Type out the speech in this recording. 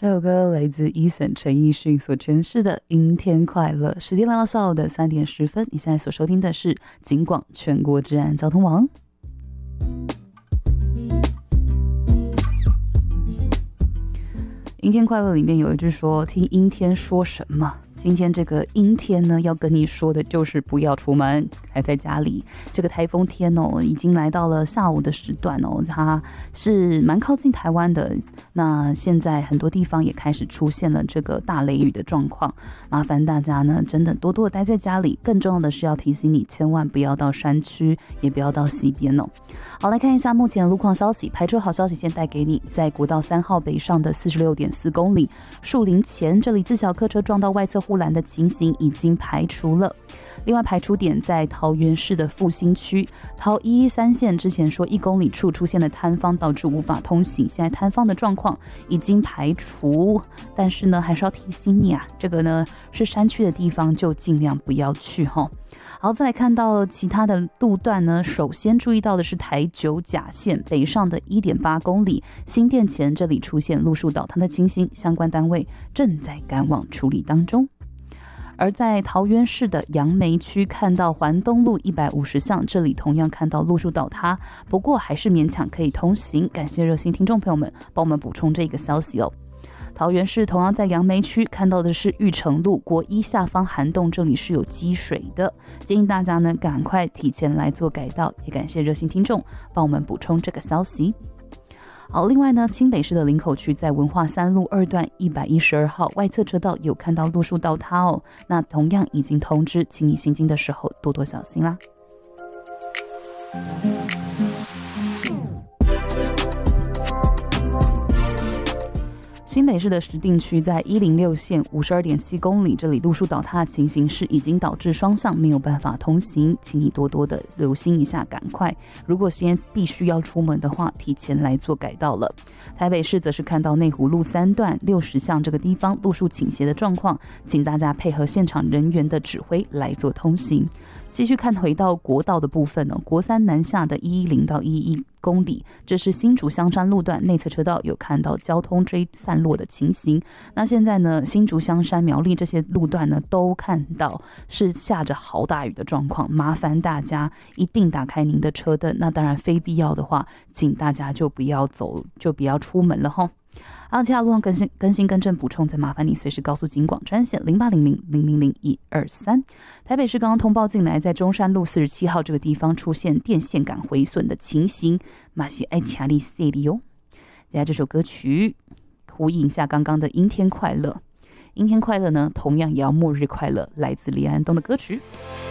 这首歌来自 Eason 陈奕迅所诠释的《阴天快乐》。时间来到下午的3点10分，你现在所收听的是警广全国治安交通网。阴天快乐里面有一句说，听阴天说什么。今天这个阴天呢，要跟你说的就是不要出门，还在家里。这个台风天哦，已经来到了下午的时段哦，它是蛮靠近台湾的。那现在很多地方也开始出现了这个大雷雨的状况，麻烦大家呢真的多多待在家里。更重要的是要提醒你，千万不要到山区，也不要到溪边哦。好，来看一下目前的路况消息。排除好消息先带给你，在国道3号北上的46.4公里，树林前这里自小客车撞到外侧护栏的情形已经排除了。另外排除点在桃园市的复兴区，桃113线之前说1公里处出现了塌方，导致无法通行，现在塌方的状况已经排除。但是呢，还是要提醒你啊，这个呢是山区的地方就尽量不要去齁。好，再来看到其他的路段呢，首先注意到的是台九甲线北上的1.8公里，新店前这里出现路树倒塌的情形，相关单位正在赶往处理当中。而在桃园市的杨梅区，看到环东路150巷，这里同样看到路树倒塌，不过还是勉强可以通行。感谢热心听众朋友们帮我们补充这个消息哦。桃园市同样在杨梅区看到的是玉成路国一下方涵洞，这里是有积水的，建议大家呢赶快提前来做改道，也感谢热心听众帮我们补充这个消息。好，另外呢，新北市的林口区在文化3路2段112号外侧车道有看到路树倒塌哦，那同样已经通知，请你行经的时候多多小心啦。新北市的石碇区在106线52.7公里，这里路树倒塌的情形是已经导致双向没有办法通行，请你多多的留心一下，赶快。如果今天必须要出门的话，提前来做改道了。台北市则是看到内湖路3段60巷这个地方路树倾斜的状况，请大家配合现场人员的指挥来做通行。继续看回到国道的部分哦，国3南下的110到111公里，这是新竹香山路段内侧车道有看到交通追散落的情形。那现在呢，新竹香山苗栗这些路段呢都看到是下着好大雨的状况，麻烦大家一定打开您的车灯。那当然非必要的话，请大家就不要走，就不要出门了齁。还有其他路况更新更正补充，再麻烦你随时告诉警广专线0800000123。台北市刚刚通报进来，在中山路47号这个地方出现电线杆毁损的情形，马西爱卡利塞利哦。接下来这首歌曲呼应一下刚刚的阴天快乐，阴天快乐呢，同样也要末日快乐，来自李安东的歌曲。